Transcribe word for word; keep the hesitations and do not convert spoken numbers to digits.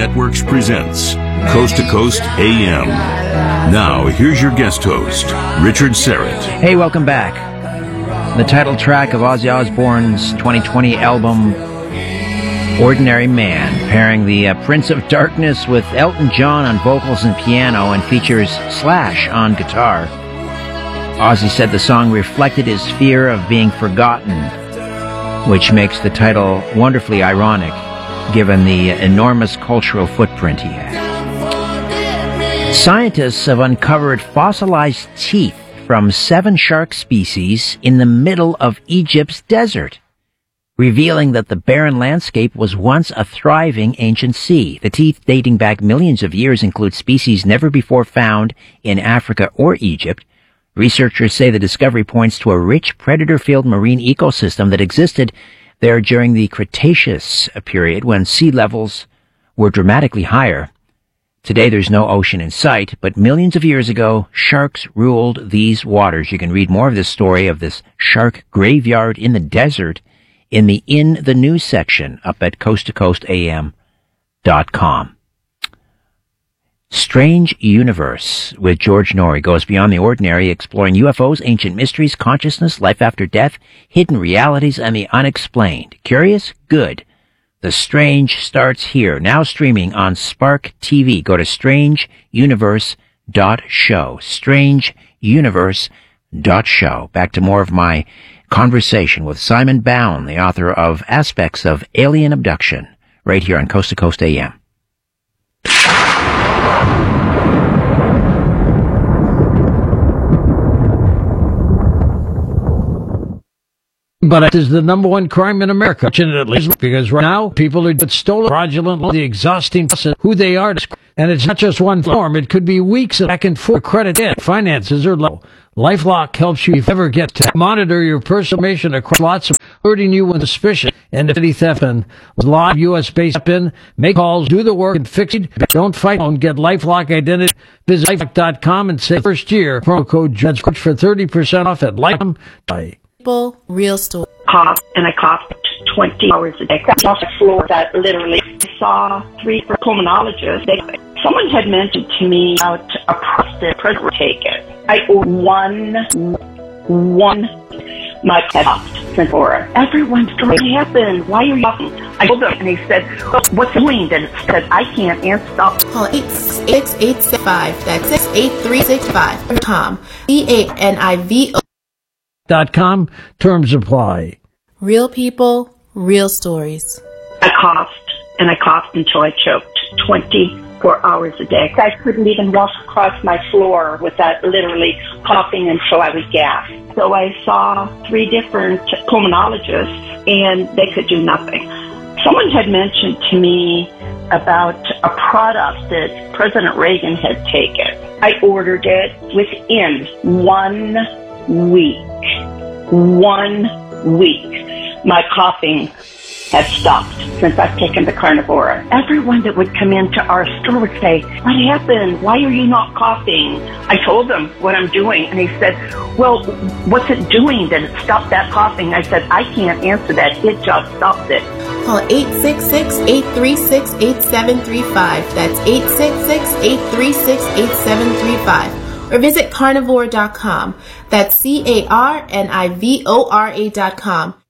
Networks presents Coast to Coast A M. Now, here's your guest host, Richard Syrett. Hey, welcome back. The title track of Ozzy Osbourne's twenty twenty album, Ordinary Man, pairing the uh, Prince of Darkness with Elton John on vocals and piano, and features Slash on guitar. Ozzy said the song reflected his fear of being forgotten, which makes the title wonderfully ironic, given the enormous cultural footprint he had. Scientists have uncovered fossilized teeth from seven shark species in the middle of Egypt's desert, revealing that the barren landscape was once a thriving ancient sea. The teeth, dating back millions of years, include species never before found in Africa or Egypt. Researchers say the discovery points to a rich predator-filled marine ecosystem that existed there during the Cretaceous period, when sea levels were dramatically higher. Today there's no ocean in sight, but millions of years ago, sharks ruled these waters. You can read more of this story of this shark graveyard in the desert in the In the News section up at coast to coast A M dot com. Strange Universe with George Norrie goes beyond the ordinary, exploring U F Os, ancient mysteries, consciousness, life after death, hidden realities, and the unexplained. Curious? Good. The Strange starts here, now streaming on Spark T V. Go to strange universe dot show. strange universe dot show. Back to more of my conversation with Simon Bown, the author of Aspects of Alien Abduction, right here on Coast to Coast A M. But it is the number one crime in America, fortunately, because right now people are stolen, fraudulent, the exhausting process, who they are. And it's not just one form. It could be weeks of back and forth. Credit debt, finances are low. LifeLock helps you if you ever get to monitor your personal information across lots of hurting you when suspicion and identity theft and live U S based in. Make calls, do the work, and fix it. Don't fight. Don't get LifeLock identity. Visit lifelock dot com and say first year promo code Judge for thirty percent off at LifeLock. People, real story. Cough, and I coughed twenty hours a day. Off the floor that literally saw three pulmonologists. They, someone had mentioned to me about a prostate president taken. I ordered one, one, my head coughed since Laura. Everyone's doing what happened? Why are you coughing? I told them, and they said, what's doing? And it said, I can't and stop. Call eight six eight six five. That's six eight three six five. Tom. C A N I V O. Dot com. Terms apply. Real people, real stories. I coughed, and I coughed until I choked. twenty-four hours a day. I couldn't even walk across my floor without literally coughing until I would gasp. So I saw three different pulmonologists, and they could do nothing. Someone had mentioned to me about a product that President Reagan had taken. I ordered it within one week. One week. My coughing had stopped since I've taken the Carnivora. Everyone that would come into our store would say, what happened? Why are you not coughing? I told them what I'm doing, and they said, well, what's it doing that it stopped that coughing? I said, I can't answer that. It just stopped it. Call eight six six, eight three six, eight seven three five. That's eight six six, eight three six, eight seven three five. Or visit carnivore dot com. That's C A R N I V O R A dot com.